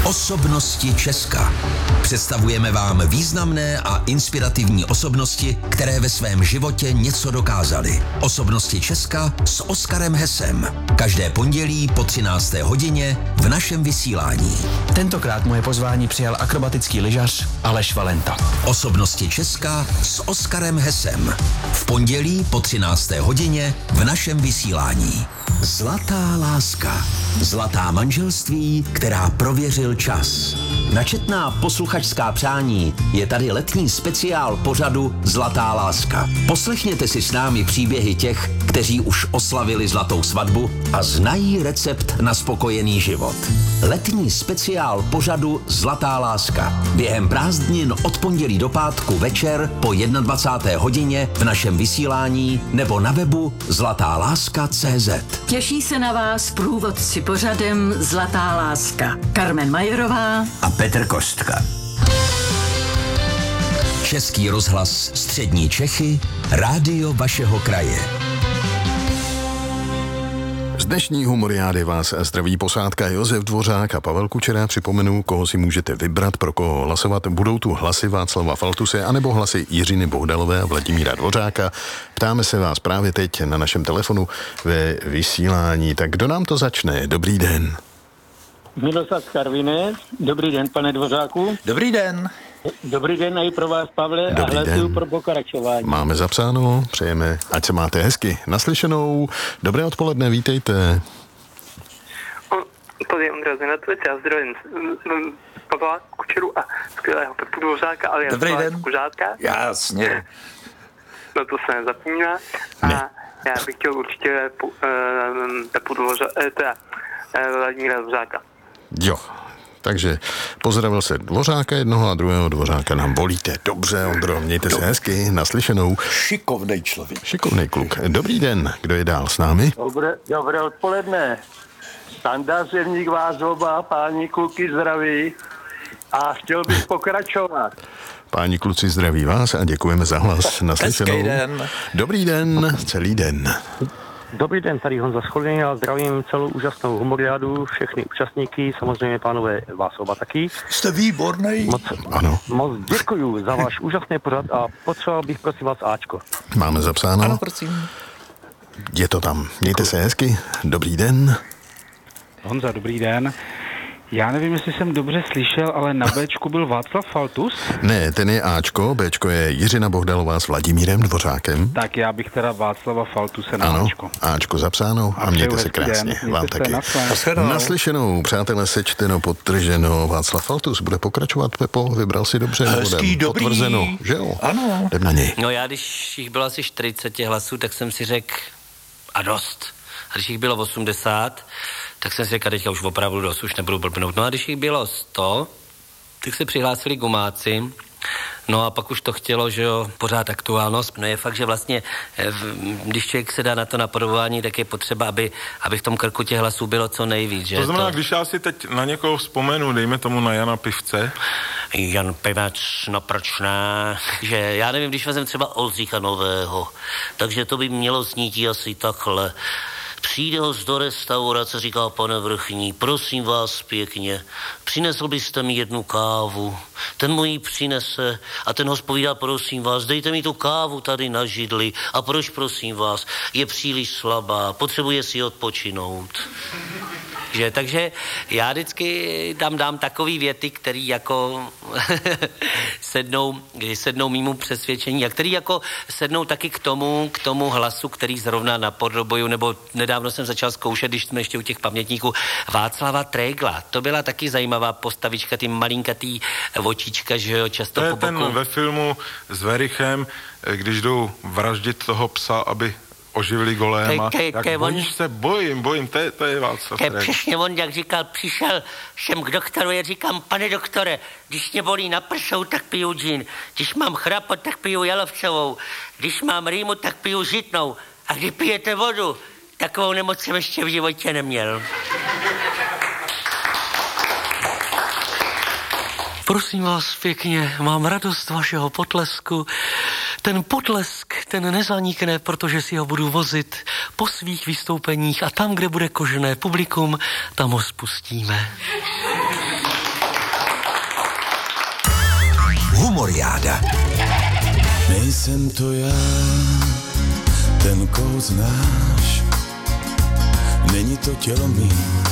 Osobnosti Česka. Představujeme vám významné a inspirativní osobnosti, které ve svém životě něco dokázaly. Osobnosti Česka s Oskarem Hesem. Každé pondělí po 13. hodině v našem vysílání. Tentokrát moje pozvání přijal akrobatický lyžař Aleš Valenta. Osobnosti Česka s Oskarem Hesem. V pondělí po 13. hodině v našem vysílání. Zlatá láska. Zlatá manželství, která prověřil čas. Na četná posluchačská přání je tady letní speciál pořadu Zlatá láska. Poslechněte si s námi příběhy těch, kteří už oslavili zlatou svatbu a znají recept na spokojený život. Letní speciál pořadu Zlatá láska. Během prázdnin od pondělí do pátku večer po 21. hodině v našem vysílání nebo na webu zlatáláska.cz. Těší se na vás průvodci pořadem Zlatá láska. Karmen Majerová a Petr Kostka. Český rozhlas Střední Čechy, rádio vašeho kraje. Z dnešní humoriády vás zdraví posádka Josef Dvořák a Pavel Kučera. Připomenu, koho si můžete vybrat, pro koho hlasovat. Budou tu hlasy Václava Faltuse anebo hlasy Jiřiny Bohdalové a Vladimíra Dvořáka. Ptáme se vás právě teď na našem telefonu ve vysílání. Tak kdo nám to začne? Dobrý den. Miloslav Karviné. Dobrý den, pane Dvořáku. Dobrý den. Dobrý den i pro vás, Pavle, Dobrý a hlasuju den. pro pokračování. Máme zapsáno, přejeme, ať se máte hezky. Naslyšenou. Dobré odpoledne, vítejte. Tady Ondra Zinatovič, já zdravím Pavla Kučeru a skvělého Pepu Dvořáka, ale já Dobrý den. Kužátka. Jasně. No to se nezapomíná. A já bych chtěl určitě Pepu Dvořáka, Vladimíra Dvořáka. Jo. Takže pozdravil se Dvořáka jednoho a druhého Dvořáka nám volíte. Dobře, Ondro, mějte se hezky, naslyšenou. Šikovnej člověk. Šikovnej kluk. Dobrý den, kdo je dál s námi? Dobré odpoledne. Standa Zevník vás oba, páni kluky zdraví a chtěl bych pokračovat. Páni kluci, zdraví vás a děkujeme za hlas. Naslyšenou. Hezký den. Dobrý den, celý den. Dobrý den, tady Honza Scholný a zdravím celou úžasnou humoriádu, všechny účastníky, samozřejmě pánové vás oba taky. Jste výborný. Moc děkuju za váš úžasný pořad a potřeboval bych prosím vás Ačko. Máme zapsáno. Ano, prosím. Je to tam. Mějte se hezky. Dobrý den. Honza, dobrý den. Já nevím, jestli jsem dobře slyšel, ale na Bčku byl Václav Faltus. Ne, ten je Ačko, Bčko je Jiřina Bohdalová s Vladimírem Dvořákem. Tak já bych teda Václava Faltuse na Ano, Ačko. Ačko zapsáno a mějte se hezký krásně. den. Vám Mějte se, taky. Naslyšenou, přátelé, sečteno, podtrženo. Václav Faltus bude pokračovat, Pepo, vybral si dobře. Hezký, dobrý. Potvrzeno, že jo? Ano. Jdem na něj. No já, když jich bylo asi 40 hlasů, tak jsem si řekl a dost. A když jich bylo 80, tak jsem si řekl, teďka už opravdu dost, už nebudu blbnout. No a když jich bylo 100, tak se přihlásili gumáci. No a pak už to chtělo, že jo, pořád aktuálnost. No je fakt, že vlastně, když člověk se dá na to napodobování, tak je potřeba, aby v tom krku těch hlasů bylo co nejvíc, že? To znamená, když já si teď na někoho vzpomenu, dejme tomu na Jana Pivce. Jan Pivec, no proč ne? Že já nevím, když vezem třeba Oldřicha Nového, takže to by mělo znít asi takhle. Přijde host do restaurace, říká: pane vrchní, prosím vás pěkně, přinesl byste mi jednu kávu. Ten mu ji přinese a ten host povídá: prosím vás, dejte mi tu kávu tady na židli. A proč, prosím vás? Je příliš slabá, potřebuje si odpočinout. Že, takže já vždycky dám takový věty, který jako sednou mýmu přesvědčení a který jako sednou taky k tomu hlasu, který zrovna napodobuju, nebo nedávno jsem začal zkoušet, když jsme ještě u těch pamětníků, Václava Trégla. To byla taky zajímavá postavička, ty malinkatý očička, že jo, často po boku. To je ten ve filmu s Verichem, když jdou vraždit toho psa, aby oživili Goléma. Bojíš se? Bojím, to je Václav Trégl. Přesně on, jak říkal, přišel jsem k doktoru, já říkám: pane doktore, když mě bolí na prsou, tak piju džín. Když mám chrapot, tak piju jalovcovou. Když mám rýmu, tak piju žitnou. A když pijete vodu, takovou nemoc jsem ještě v životě neměl. Prosím vás pěkně, mám radost vašeho potlesku. Ten potlesk, ten nezanikne, protože si ho budu vozit po svých vystoupeních a tam, kde bude kožené publikum, tam ho spustíme. Humoriáda. Nejsem to já, ten, koho znáš, není to tělo mý.